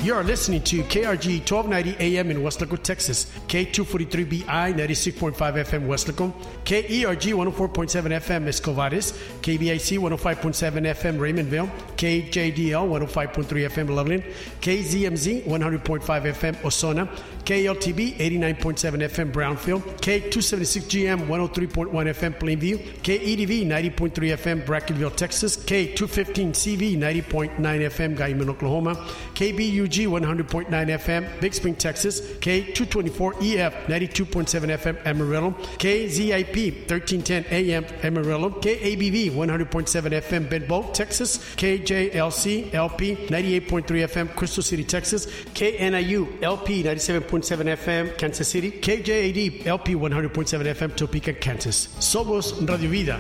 You are listening to KRG 1290 AM in Westlaco, Texas, K243BI 96.5 FM Westlaco, KERG 104.7 FM Escovares, KBIC 105.7 FM Raymondville, KJDL 105.3 FM Loveland, KZMZ 100.5 FM Osona, KLTB 89.7 FM Brownfield, K276GM 103.1 FM Plainview, KEDV 90.3 FM Brackenville, Texas, K215CV 90.9 FM Guyman, Oklahoma, KBUG 100.9 FM Big Spring, Texas, K224EF 92.7 FM Amarillo, KZIP 1310 AM Amarillo, KABV 100.7 FM Bedboe, Texas, KJLC LP 98.3 FM Crystal City, Texas, KNIU LP 97.7 FM Kansas City, KJAD LP 100.7 FM Topeka, Kansas. Somos Radio Vida.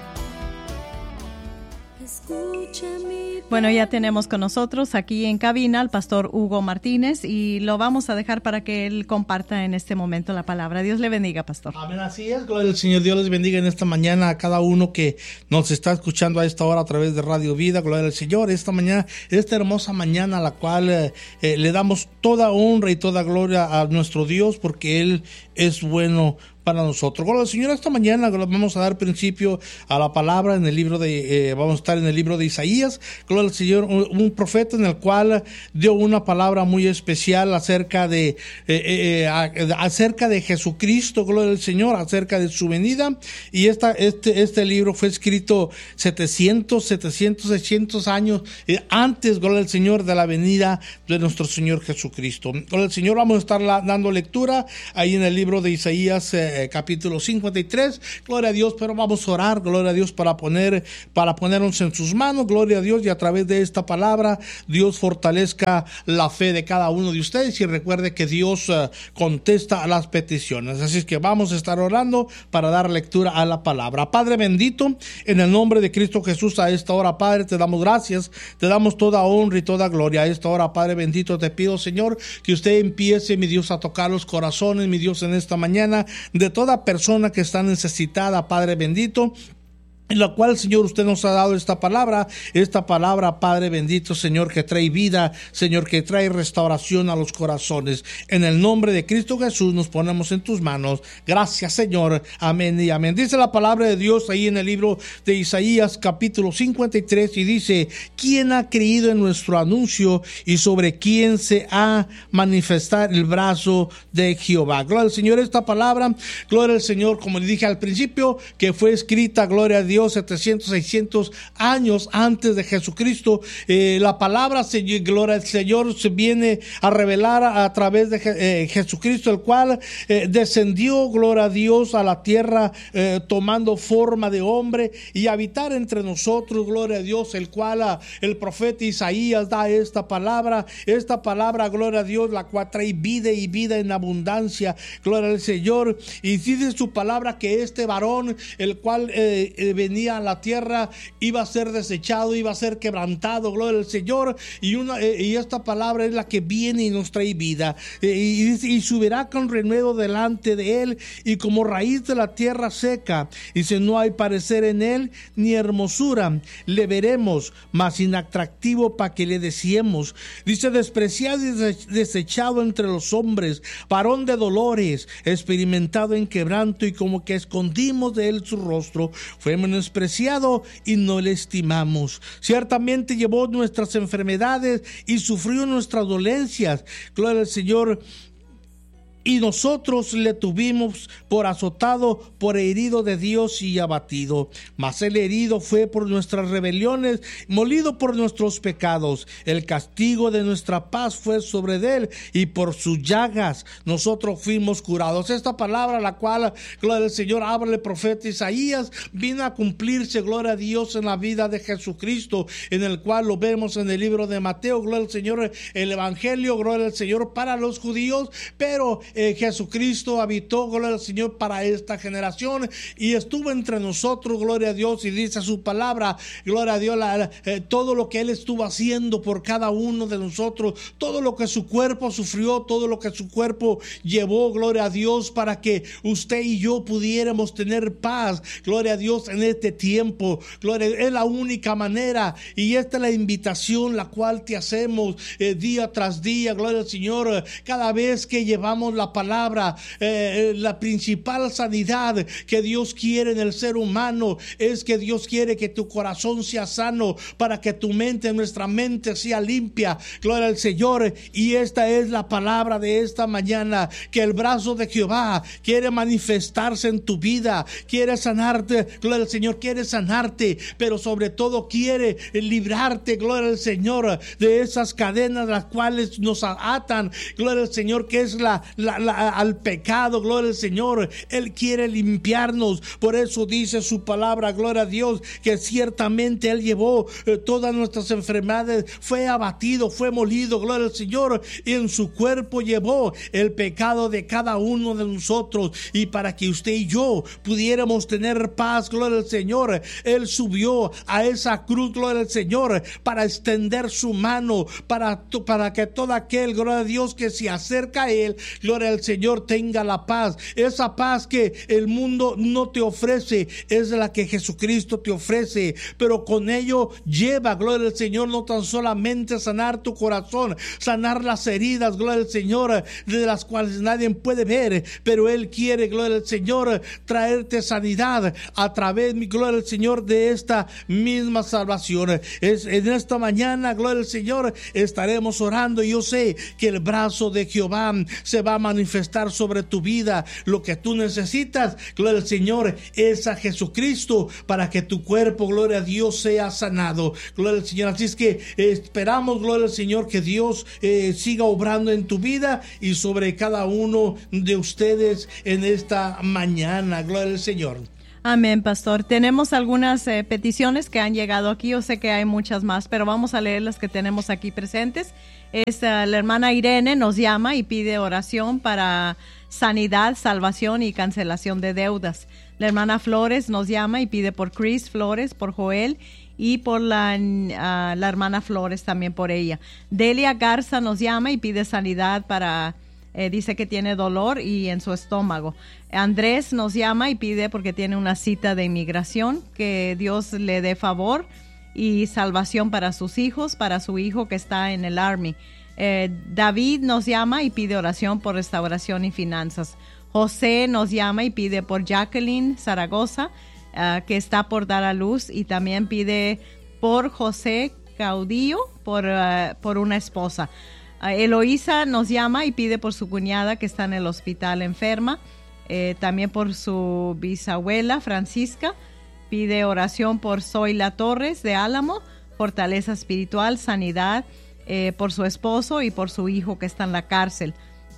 Bueno, ya tenemos con nosotros aquí en cabina al pastor Hugo Martínez y lo vamos a dejar para que él comparta en este momento la palabra. Dios le bendiga, pastor. Amén, así es. Gloria al Señor. Dios les bendiga en esta mañana a cada uno que nos está escuchando a esta hora a través de Radio Vida. Gloria al Señor. Esta mañana, esta hermosa mañana a la cual le damos toda honra y toda gloria a nuestro Dios porque Él es bueno para nosotros. Gloria al Señor. Esta mañana vamos a dar principio a la palabra en el libro de, vamos a estar en el libro de Isaías. Gloria al Señor, un profeta en el cual dio una palabra muy especial acerca de Jesucristo. Gloria al Señor, acerca de su venida. Y este libro fue escrito 600 años antes, gloria al Señor, de la venida de nuestro Señor Jesucristo. Gloria al Señor. Vamos a estar dando lectura ahí en el libro de Isaías, capítulo 53, gloria a Dios, pero vamos a orar, gloria a Dios, para ponernos en sus manos, gloria a Dios, y a través de esta palabra, Dios fortalezca la fe de cada uno de ustedes, y recuerde que Dios contesta a las peticiones, así es que vamos a estar orando para dar lectura a la palabra. Padre bendito, en el nombre de Cristo Jesús, a esta hora, Padre, te damos gracias, te damos toda honra y toda gloria. A esta hora, Padre bendito, te pido, Señor, que usted empiece, mi Dios, a tocar los corazones, mi Dios, en esta mañana, de toda persona que está necesitada, Padre bendito, en la cual, Señor, usted nos ha dado esta palabra, Padre bendito, Señor, que trae vida, Señor, que trae restauración a los corazones. En el nombre de Cristo Jesús nos ponemos en tus manos. Gracias, Señor. Amén y amén. Dice la palabra de Dios ahí en el libro de Isaías, capítulo 53, y dice: ¿quién ha creído en nuestro anuncio y sobre quién se ha manifestado el brazo de Jehová? Gloria al Señor. Esta palabra, gloria al Señor, como le dije al principio, que fue escrita, gloria a Dios, 600 años antes de Jesucristo. La palabra, gloria al Señor, se viene a revelar a través de Jesucristo, el cual descendió, gloria a Dios, a la tierra, tomando forma de hombre y habitar entre nosotros, gloria a Dios, el cual el profeta Isaías da esta palabra, gloria a Dios, la cual trae vida y vida en abundancia, gloria al Señor. Y dice su palabra que este varón, el cual venía a la tierra, iba a ser desechado, iba a ser quebrantado, gloria al Señor, y esta palabra es la que viene y nos trae vida, y subirá con renuevo delante de él, y como raíz de la tierra seca, dice, no hay parecer en él, ni hermosura, le veremos, mas inatractivo para que le deseemos, dice, despreciado y desechado entre los hombres, varón de dolores, experimentado en quebranto, y como que escondimos de él su rostro, fue menospreciado y no le estimamos. Ciertamente llevó nuestras enfermedades y sufrió nuestras dolencias. Gloria al Señor. Y nosotros le tuvimos por azotado, por herido de Dios y abatido. Mas el herido fue por nuestras rebeliones, molido por nuestros pecados. El castigo de nuestra paz fue sobre él, y por sus llagas nosotros fuimos curados. Esta palabra, la cual, gloria al Señor, habla el profeta Isaías, vino a cumplirse, gloria a Dios, en la vida de Jesucristo, en el cual lo vemos en el libro de Mateo, gloria al Señor, el evangelio, gloria al Señor, para los judíos, pero Jesucristo habitó, gloria al Señor, para esta generación y estuvo entre nosotros, gloria a Dios, y dice su palabra, gloria a Dios, todo lo que Él estuvo haciendo por cada uno de nosotros, todo lo que su cuerpo sufrió, todo lo que su cuerpo llevó, gloria a Dios, para que usted y yo pudiéramos tener paz, gloria a Dios, en este tiempo. Gloria, es la única manera y esta es la invitación la cual te hacemos día tras día, gloria al Señor, cada vez que llevamos la palabra. La principal sanidad que Dios quiere en el ser humano es que Dios quiere que tu corazón sea sano, para que tu mente, nuestra mente sea limpia, gloria al Señor. Y esta es la palabra de esta mañana, que el brazo de Jehová quiere manifestarse en tu vida, quiere sanarte, gloria al Señor, quiere sanarte, pero sobre todo quiere librarte, gloria al Señor, de esas cadenas las cuales nos atan, gloria al Señor, que es al pecado, gloria al Señor. Él quiere limpiarnos, por eso dice su palabra, gloria a Dios, que ciertamente Él llevó todas nuestras enfermedades, fue abatido, fue molido, gloria al Señor, y en su cuerpo llevó el pecado de cada uno de nosotros, y para que usted y yo pudiéramos tener paz, gloria al Señor, Él subió a esa cruz, gloria al Señor, para extender su mano, para que todo aquel, gloria a Dios, que se acerca a Él, gloria al Señor, tenga la paz. Esa paz que el mundo no te ofrece es la que Jesucristo te ofrece, pero con ello lleva, gloria al Señor, no tan solamente sanar tu corazón, sanar las heridas, gloria al Señor, de las cuales nadie puede ver, pero Él quiere, gloria al Señor, traerte sanidad a través, mi gloria al Señor, de esta misma salvación. En esta mañana, gloria al Señor, estaremos orando y yo sé que el brazo de Jehová se va a manifestar sobre tu vida. Lo que tú necesitas, gloria al Señor, es a Jesucristo para que tu cuerpo, gloria a Dios, sea sanado, gloria al Señor. Así es que esperamos, gloria al Señor, que Dios siga obrando en tu vida y sobre cada uno de ustedes en esta mañana, gloria al Señor. Amén, pastor. Tenemos algunas peticiones que han llegado aquí. Yo sé que hay muchas más, pero vamos a leer las que tenemos aquí presentes. La hermana Irene nos llama y pide oración para sanidad, salvación y cancelación de deudas. La hermana Flores nos llama y pide por Chris Flores, por Joel y por la hermana Flores también por ella. Delia Garza nos llama y pide sanidad para... dice que tiene dolor y en su estómago. Andrés nos llama y pide porque tiene una cita de inmigración, que Dios le dé favor y salvación para sus hijos, para su hijo que está en el Army. David nos llama y pide oración por restauración y finanzas. José nos llama y pide por Jacqueline Zaragoza, que está por dar a luz, y también pide por José Caudillo, por una esposa. Eloísa nos llama y pide por su cuñada que está en el hospital enferma, también por su bisabuela Francisca. Pide oración por Zoila Torres de Álamo, fortaleza espiritual, sanidad, por su esposo y por su hijo que está en la cárcel.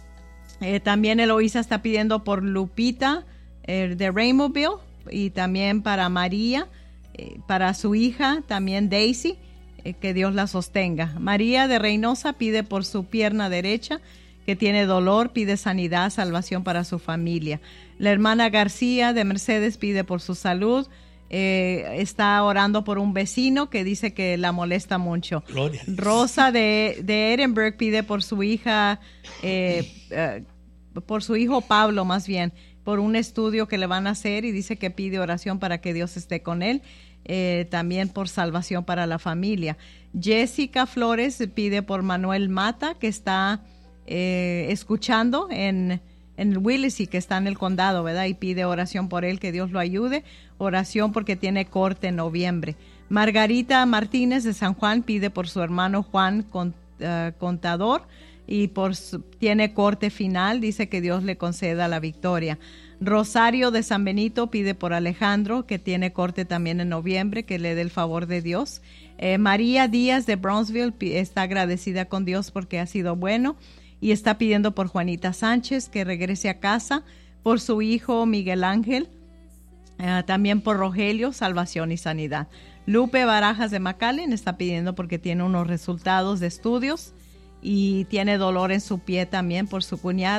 También Eloísa está pidiendo por Lupita de Rainbowville, y también para María, para su hija también Daisy, que Dios la sostenga. María de Reynosa pide por su pierna derecha, que tiene dolor, pide sanidad, salvación para su familia. La hermana García de Mercedes pide por su salud. Está orando por un vecino que dice que la molesta mucho. Gloria. Rosa de Edinburgh pide por su hija, por su hijo Pablo, más bien, por un estudio que le van a hacer, y dice que pide oración para que Dios esté con él. También por salvación para la familia. Jessica Flores pide por Manuel Mata, que está escuchando en Willacy, que está en el condado, ¿verdad? Y pide oración por él, que Dios lo ayude. Oración porque tiene corte en noviembre. Margarita Martínez de San Juan pide por su hermano Juan Contador, y tiene corte final, dice que Dios le conceda la victoria. Rosario de San Benito pide por Alejandro, que tiene corte también en noviembre, que le dé el favor de Dios. María Díaz de Brownsville está agradecida con Dios porque ha sido bueno, y está pidiendo por Juanita Sánchez, que regrese a casa, por su hijo Miguel Ángel, también por Rogelio, salvación y sanidad. Lupe Barajas de McAllen está pidiendo porque tiene unos resultados de estudios y tiene dolor en su pie también por su cuñada,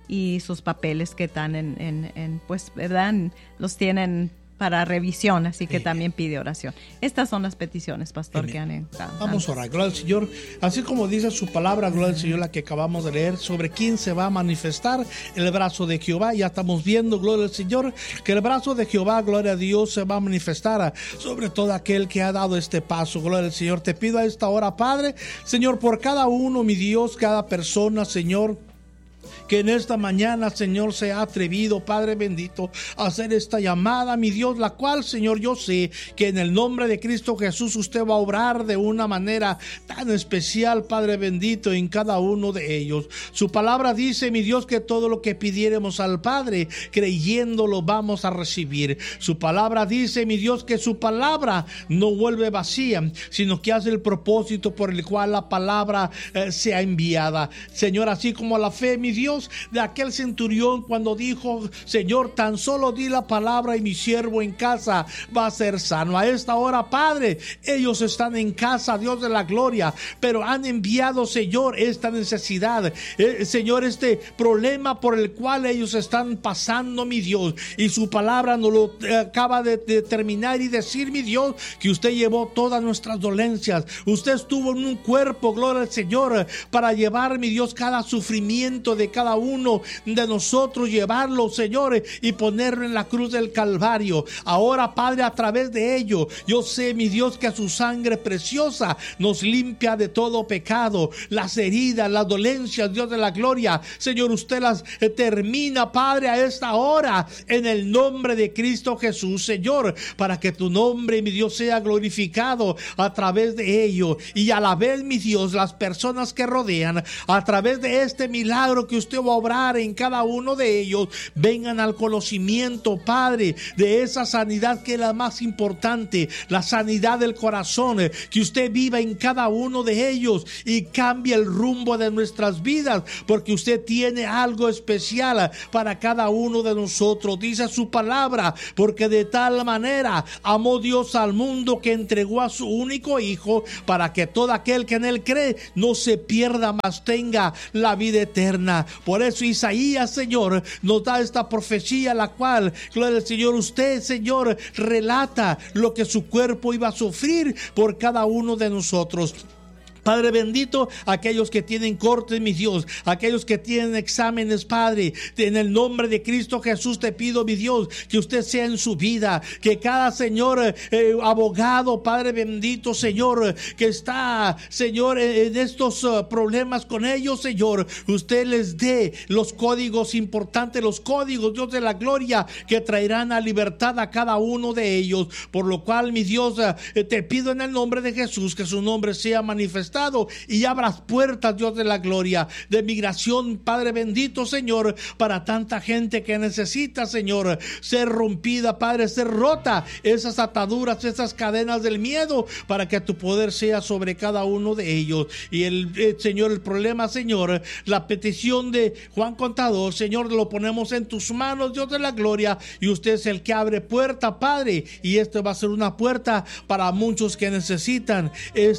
y sus papeles que están pues, ¿verdad? Los tienen para revisión, así que también pide oración. Estas son las peticiones, pastor, que han entrado. Vamos a orar. Gloria al Señor. Así como dice su palabra, gloria al Señor, la que acabamos de leer, sobre quién se va a manifestar el brazo de Jehová. Ya estamos viendo, gloria al Señor, que el brazo de Jehová, gloria a Dios, se va a manifestar sobre todo aquel que ha dado este paso. Gloria al Señor. Te pido a esta hora, Padre, Señor, por cada uno, mi Dios, cada persona, Señor, que en esta mañana, Señor, se ha atrevido, Padre bendito, a hacer esta llamada, mi Dios, la cual, Señor, yo sé que en el nombre de Cristo Jesús usted va a obrar de una manera tan especial, Padre bendito, en cada uno de ellos. Su palabra dice, mi Dios, que todo lo que pidiéramos al Padre, creyendo lo vamos a recibir. Su palabra dice, mi Dios, que su palabra no vuelve vacía, sino que hace el propósito por el cual la palabra sea enviada. Señor, así como la fe, mi Dios, de aquel centurión cuando dijo, Señor, tan solo di la palabra y mi siervo en casa va a ser sano. A esta hora, Padre, ellos están en casa, Dios de la gloria, pero han enviado, Señor, esta necesidad, Señor, este problema por el cual ellos están pasando, mi Dios, y su palabra nos lo acaba de terminar y decir, mi Dios, que usted llevó todas nuestras dolencias, usted estuvo en un cuerpo, gloria al Señor, para llevar, mi Dios, cada sufrimiento de cada uno de nosotros, llevarlo, Señor, y ponerlo en la cruz del Calvario. Ahora, Padre, a través de ello, yo sé, mi Dios, que su sangre preciosa nos limpia de todo pecado, las heridas, las dolencias, Dios de la gloria, Señor, usted las termina, Padre, a esta hora, en el nombre de Cristo Jesús, Señor, para que tu nombre, mi Dios, sea glorificado a través de ello, y a la vez, mi Dios, las personas que rodean, a través de este milagro que usted va a obrar en cada uno de ellos, vengan al conocimiento, Padre, de esa sanidad que es la más importante, la sanidad del corazón, que usted viva en cada uno de ellos y cambie el rumbo de nuestras vidas, porque usted tiene algo especial para cada uno de nosotros. Dice su palabra, porque de tal manera amó Dios al mundo que entregó a su único Hijo, para que todo aquel que en él cree no se pierda, mas tenga la vida eterna. Por eso Isaías, Señor, nos da esta profecía, la cual, gloria al Señor, usted, Señor, relata lo que su cuerpo iba a sufrir por cada uno de nosotros. Padre bendito, aquellos que tienen cortes, mi Dios, aquellos que tienen exámenes, Padre, en el nombre de Cristo Jesús te pido, mi Dios, que usted sea en su vida, que cada Señor abogado, Padre bendito, Señor, que está, Señor, en estos problemas con ellos, Señor, usted les dé los códigos importantes, los códigos, Dios de la gloria, que traerán a libertad a cada uno de ellos, por lo cual, mi Dios, te pido en el nombre de Jesús que su nombre sea manifestado y abras puertas, Dios de la gloria, de migración, Padre bendito, Señor, para tanta gente que necesita, Señor, ser rompida, Padre, ser rota esas ataduras, esas cadenas del miedo, para que tu poder sea sobre cada uno de ellos. Y Señor, el problema, Señor, la petición de Juan Contador, Señor, lo ponemos en tus manos, Dios de la gloria, y usted es el que abre puerta, Padre, y esto va a ser una puerta para muchos que necesitan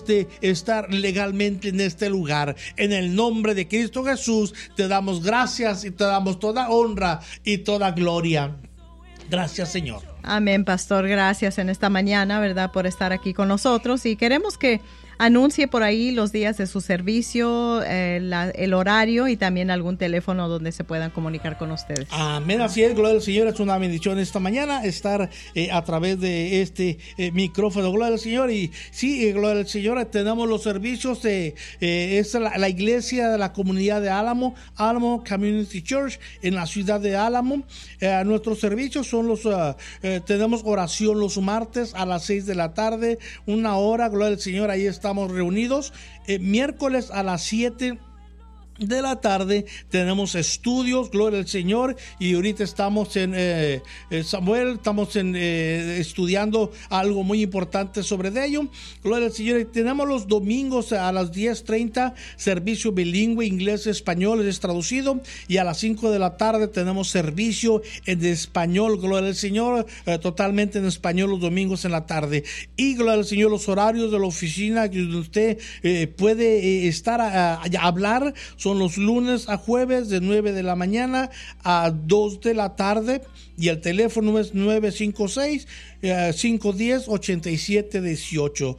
estar legalmente en este lugar. En el nombre de Cristo Jesús te damos gracias y te damos toda honra y toda gloria. Gracias, Señor. Amén, pastor. Gracias en esta mañana, ¿verdad?, por estar aquí con nosotros, y queremos que anuncie por ahí los días de su servicio, el horario y también algún teléfono donde se puedan comunicar con ustedes. Amén, así es, gloria al Señor. Es una bendición esta mañana estar a través de este micrófono, gloria al Señor. Y sí, gloria al Señor, tenemos los servicios es la iglesia de la comunidad de Álamo Community Church en la ciudad de Álamo. Nuestros servicios son tenemos oración los martes a las 6 de la tarde, 1 hora, gloria al Señor, ahí estamos reunidos. Miércoles a las 7 de la tarde tenemos estudios, gloria al Señor, y ahorita estamos en Samuel, estamos estudiando algo muy importante sobre ello, gloria al Señor. Y tenemos los domingos a las 10:30 servicio bilingüe, inglés-español es traducido, y a las 5 de la tarde tenemos servicio en español, gloria al Señor, totalmente en español los domingos en la tarde. Y gloria al Señor, los horarios de la oficina que usted puede estar a hablar son son los lunes a jueves de 9 de la mañana a 2 de la tarde y el teléfono es 956-510-8718,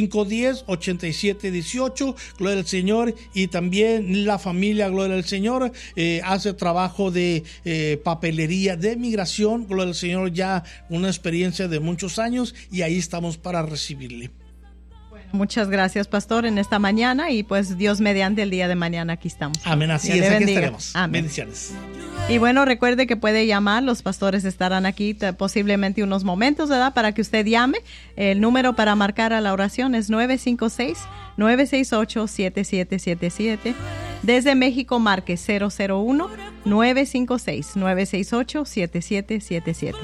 510-8718, gloria al Señor. Y también la familia, gloria al Señor, hace trabajo de papelería de migración, gloria al Señor, ya una experiencia de muchos años, y ahí estamos para recibirle. Muchas gracias, pastor, en esta mañana, y pues Dios mediante el día de mañana aquí estamos. Amén, así es, aquí estaremos. Amén. Bendiciones. Y bueno, recuerde que puede llamar, los pastores estarán aquí posiblemente unos momentos, ¿verdad? Para que usted llame. El número para marcar a la oración es 956-968-7777. Desde México marque 001-956-968-7777.